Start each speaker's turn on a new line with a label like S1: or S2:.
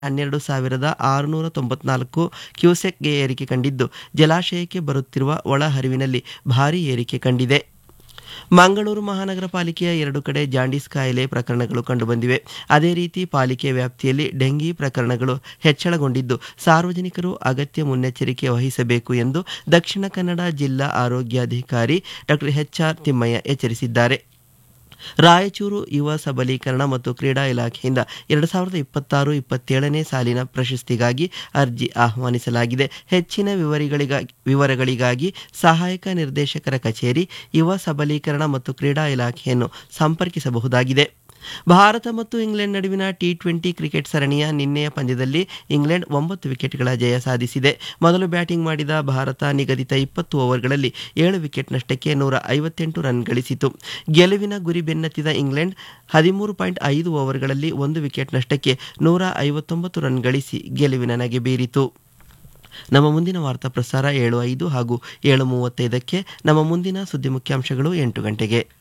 S1: 12,694 ಕ್ಯೂಸೆಕ್ಗೆ ಏರಿಕೆ ಕಂಡಿದ್ದು, ಜಲಾಶಯಕ್ಕೆ ಬರುತ್ತಿರುವ ಒಳಹರಿವಿನಲ್ಲಿ ಭಾರೀ ಏರಿಕೆ ಕಂಡಿದೆ. ಮಂಗಳೂರು ಮಹಾನಗರ ಪಾಲಿಕೆಯ 2 ಕಡೆ ಜಾಂಡೀಸ್ ಕಾಯಿಲೆ ಪ್ರಕರಣಗಳು ಕಂಡುಬಂದಿವೆ. ಅದೇ ರೀತಿ ಪಾಲಿಕೆ ವ್ಯಾಪ್ತಿಯಲ್ಲಿ ಡೆಂಗಿ ಪ್ರಕರಣಗಳು ಹೆಚ್ಚಳಗೊಂಡಿದ್ದು, ಸಾರ್ವಜನಿಕರು ಅಗತ್ಯ ಮುನ್ನೆಚ್ಚರಿಕೆ ವಹಿಸಬೇಕು ಎಂದು ದಕ್ಷಿಣ ಕನ್ನಡ ಜಿಲ್ಲಾ ಆರೋಗ್ಯಾಧಿಕಾರಿ ಡಾ ಎಚ್.ಆರ್. ತಿಮ್ಮಯ್ಯ ಎಚ್ಚರಿಸಿದ್ದಾರೆ. ರಾಯಚೂರು ಯುವ ಸಬಲೀಕರಣ ಮತ್ತು ಕ್ರೀಡಾ ಇಲಾಖೆಯಿಂದ 2026-27ನೇ ಸಾಲಿನ ಪ್ರಶಸ್ತಿಗಾಗಿ ಅರ್ಜಿ ಆಹ್ವಾನಿಸಲಾಗಿದೆ. ಹೆಚ್ಚಿನ ವಿವರಗಳಿಗಾಗಿ ಸಹಾಯಕ ನಿರ್ದೇಶಕರ ಕಚೇರಿ, ಯುವ ಸಬಲೀಕರಣ ಮತ್ತು ಕ್ರೀಡಾ ಇಲಾಖೆಯನ್ನು ಸಂಪರ್ಕಿಸಬಹುದಾಗಿದೆ. ಭಾರತ ಮತ್ತು ಇಂಗ್ಲೆಂಡ್ ನಡುವಿನ ಟಿ20 ಕ್ರಿಕೆಟ್ ಸರಣಿಯ ನಿನ್ನೆಯ ಪಂದ್ಯದಲ್ಲಿ ಇಂಗ್ಲೆಂಡ್ 9 ವಿಕೆಟ್ಗಳ ಜಯ ಸಾಧಿಸಿದೆ. ಮೊದಲು ಬ್ಯಾಟಿಂಗ್ ಮಾಡಿದ ಭಾರತ ನಿಗದಿತ 20 ಓವರ್ಗಳಲ್ಲಿ 7 ವಿಕೆಟ್ ನಷ್ಟಕ್ಕೆ 158 ರನ್ ಗಳಿಸಿತು. ಗೆಲುವಿನ ಗುರಿ ಬೆನ್ನತ್ತಿದ ಇಂಗ್ಲೆಂಡ್ 13.5 ಓವರ್ಗಳಲ್ಲಿ 1 ವಿಕೆಟ್ ನಷ್ಟಕ್ಕೆ 159 ರನ್ ಗಳಿಸಿ ಗೆಲುವಿನ ನಗೆ ಬೀರಿತು. ನಮ್ಮ ಮುಂದಿನ ವಾರ್ತಾ ಪ್ರಸಾರ 7:05 ಹಾಗೂ 7:35ಕ್ಕೆ. ನಮ್ಮ ಮುಂದಿನ ಸುದ್ದಿ ಮುಖ್ಯಾಂಶಗಳು 8 ಗಂಟೆಗೆ.